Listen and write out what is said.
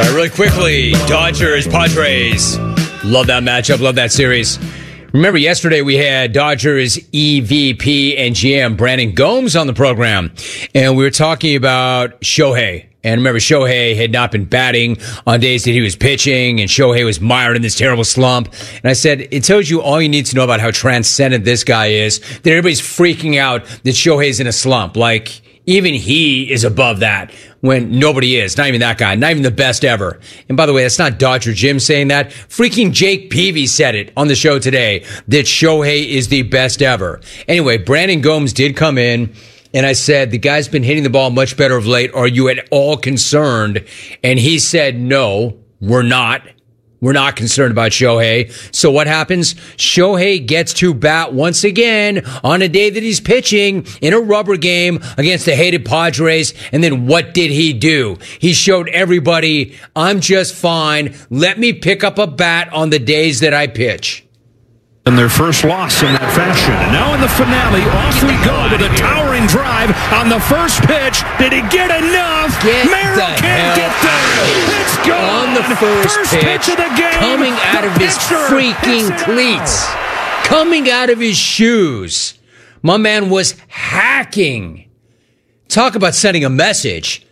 Really quickly, Dodgers, Padres. Love that matchup. Love that series. Remember, yesterday we had Dodgers EVP and GM Brandon Gomes on the program, and we were talking about Shohei. And remember, Shohei had not been batting on days that he was pitching, and Shohei was mired in this terrible slump. And I said, it tells you all you need to know about how transcendent this guy is, that everybody's freaking out that Shohei's in a slump. Like, even he is above that when nobody is. Not even that guy. Not even the best ever. And by the way, that's not Dodger Jim saying that. Freaking Jake Peavy said it on the show today, that Shohei is the best ever. Anyway, Brandon Gomes did come in, and I said, the guy's been hitting the ball much better of late. Are you at all concerned? And he said, no, we're not. We're not concerned about Shohei. So what happens? Shohei gets to bat once again on a day that he's pitching in a rubber game against the hated Padres. And then what did he do? He showed everybody, I'm just fine. Let me pick up a bat on the days that I pitch. And their first loss in that fashion. And now in the finale, off we go with a towering drive on the first pitch. Did he get enough? Merrill can't get there. It's gone. On the first pitch of the game. Coming out of his freaking cleats. Coming out of his shoes. My man was hacking. Talk about sending a message.